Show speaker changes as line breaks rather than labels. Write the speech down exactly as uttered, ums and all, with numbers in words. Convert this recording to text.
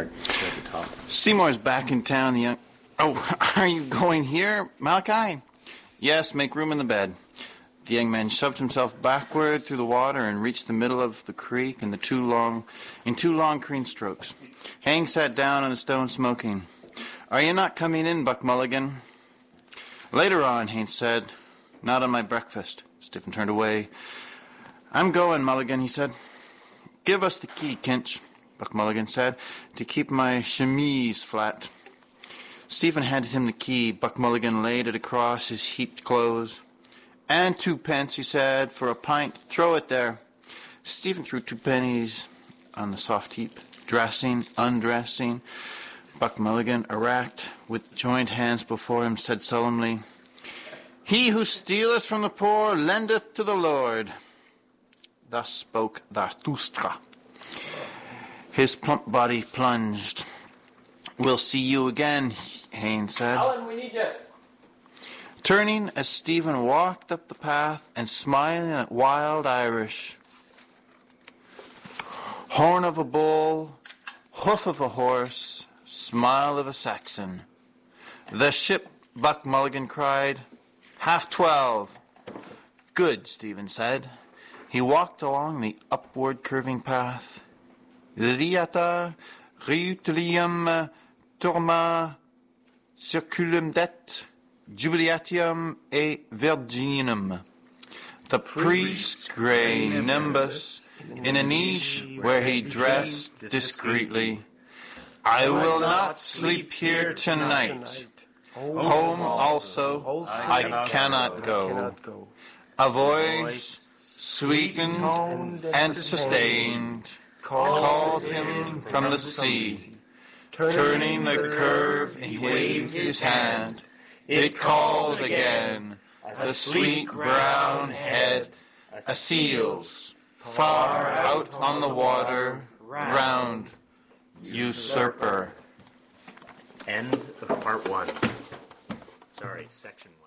start at the top.
Seymour's back in town. The young... Oh, are you going here, Malachi? Yes, make room in the bed. The young man shoved himself backward through the water and reached the middle of the creek in the two long, in two long clean strokes. Haines sat down on a stone smoking. Are you not coming in, Buck Mulligan? Later on, Haines said. Not on my breakfast. Stephen turned away. I'm going, Mulligan, he said. Give us the key, Kinch, Buck Mulligan said, to keep my chemise flat. Stephen handed him the key. Buck Mulligan laid it across his heaped clothes. And two pence, he said, for a pint. Throw it there. Stephen threw two pennies on the soft heap, dressing, undressing. Buck Mulligan, erect, with joined hands before him, said solemnly, He who stealeth from the poor lendeth to the Lord. Thus spoke Zarathustra. His plump body plunged. We'll see you again, Haines said.
Alan, we need you.
Turning as Stephen walked up the path and smiling at wild Irish. Horn of a bull, hoof of a horse, smile of a Saxon. The ship, Buck Mulligan cried. Half twelve. Good, Stephen said. He walked along the upward curving path. Riata, reutilium, turma, circulum det, jubilatium et virginum. The priest's grey nimbus in a niche where he dressed discreetly. I will not sleep here tonight. Home also I cannot go. A voice sweetened and sustained called him from the sea. Turning the curve, he waved his hand. It called again, the sleek brown head, a seal's, far out on the water, round, usurper.
End of part one. Sorry, section